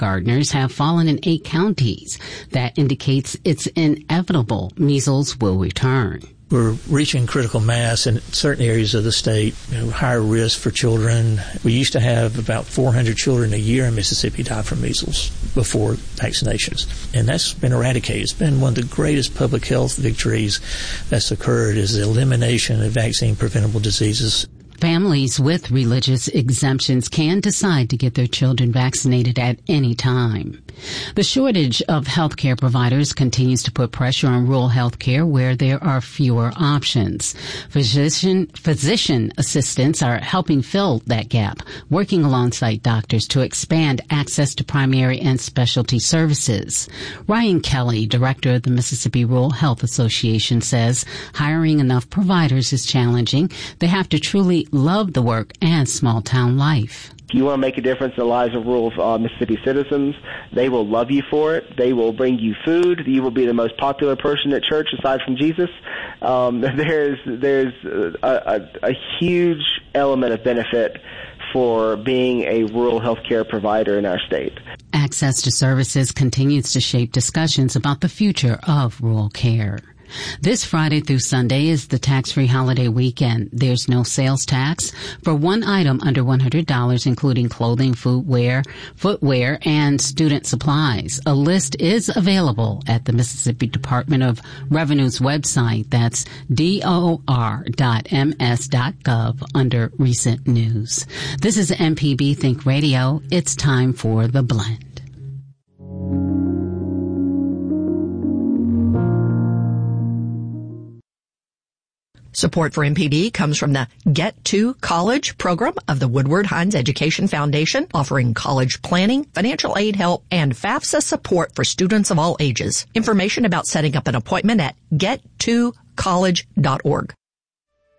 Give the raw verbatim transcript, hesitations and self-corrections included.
Gardeners have fallen in eight counties. That indicates it's inevitable measles will return. We're reaching critical mass in certain areas of the state, you know, higher risk for children. We used to have about four hundred children a year in Mississippi die from measles before vaccinations. And that's been eradicated. It's been one of the greatest public health victories that's occurred, is the elimination of vaccine-preventable diseases. Families with religious exemptions can decide to get their children vaccinated at any time. The shortage of healthcare providers continues to put pressure on rural healthcare where there are fewer options. Physician, physician assistants are helping fill that gap, working alongside doctors to expand access to primary and specialty services. Ryan Kelly, director of the Mississippi Rural Health Association, says hiring enough providers is challenging. They have to truly love the work and small-town life. If you want to make a difference in the lives of rural uh, Mississippi citizens, they will love you for it. They will bring you food. You will be the most popular person at church aside from Jesus. Um, there's there's a, a, a huge element of benefit for being a rural healthcare provider in our state. Access to services continues to shape discussions about the future of rural care. This Friday through Sunday is the tax-free holiday weekend. There's no sales tax for one item under one hundred dollars, including clothing, footwear, footwear, and student supplies. A list is available at the Mississippi Department of Revenue's website. That's D O R dot M S dot gov under recent news. This is M P B Think Radio. It's time for The Blend. Support for M P B comes from the Get to College program of the Woodward Hines Education Foundation, offering college planning, financial aid help, and FAFSA support for students of all ages. Information about setting up an appointment at get to college dot org.